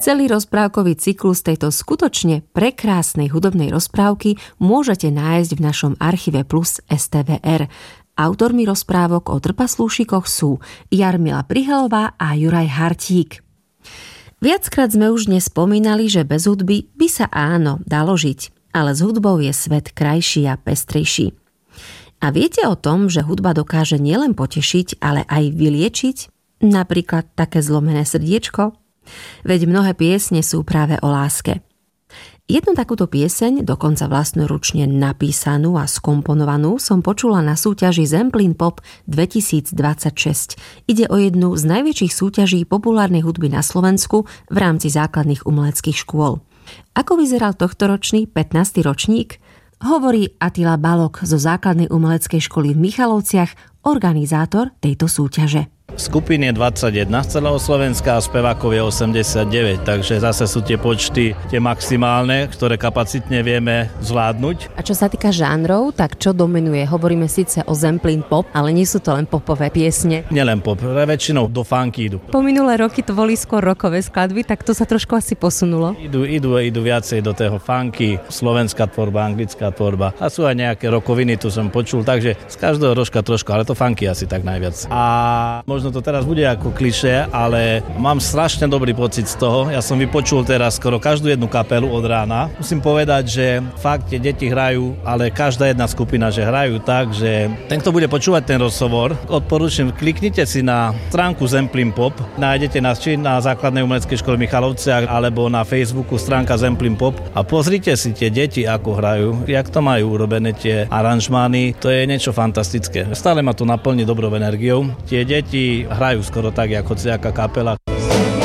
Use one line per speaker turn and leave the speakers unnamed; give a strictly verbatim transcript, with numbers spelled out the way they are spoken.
Celý rozprávkový cyklus tejto skutočne prekrásnej hudobnej rozprávky môžete nájsť v našom archíve Plus es té vé er. Autormi rozprávok o trpaslúšikoch sú Jarmila Prihelová a Juraj Hartík. Viackrát sme už dnes spomínali, že bez hudby by sa áno dalo žiť, ale s hudbou je svet krajší a pestrejší. A viete o tom, že hudba dokáže nielen potešiť, ale aj vyliečiť? Napríklad také zlomené srdiečko? Veď mnohé piesne sú práve o láske. Jednu takúto pieseň, dokonca vlastnoručne napísanú a skomponovanú, som počula na súťaži Zemplín Pop dvetisícdvadsaťšesť. Ide o jednu z najväčších súťaží populárnej hudby na Slovensku v rámci základných umeleckých škôl. Ako vyzeral tohtoročný pätnásty ročník? Hovorí Attila Balog zo základnej umeleckej školy v Michalovciach, organizátor tejto súťaže.
Skupín je dvadsaťjeden z celého Slovenska a spevákov je osemdesiatdeväť, takže zase sú tie počty tie maximálne, ktoré kapacitne vieme zvládnuť.
A čo sa týka žánrov, tak čo dominuje? Hovoríme síce o Zemplín Pop, ale nie sú to len popové piesne.
Nielen pop, väčšinou do funky idú.
Po minulé roky to boli skôr rockové skladby, tak to sa trošku asi posunulo.
Idú, idú, idú viacej do toho funky, slovenská tvorba, anglická tvorba a sú aj nejaké rockoviny, tu som počul, takže z každého rožka trošku, ale to funky asi tak najviac. A možno to teraz bude ako klišé, ale mám strašne dobrý pocit z toho. Ja som vypočul teraz skoro každú jednu kapelu od rána. Musím povedať, že fakt tie deti hrajú, ale každá jedna skupina, že hrajú tak, že ten, kto bude počúvať ten rozhovor, odporúčam, kliknite si na stránku Zemplín Pop, nájdete nás či na základnej umeleckej škole Michalovce alebo na Facebooku stránka Zemplín Pop a pozrite si tie deti, ako hrajú, jak to majú urobené tie aranžmány, to je niečo fantastické. Stále ma to naplní dobrou energiou. Tie deti hrajú skoro tak, ako nejaká kapela.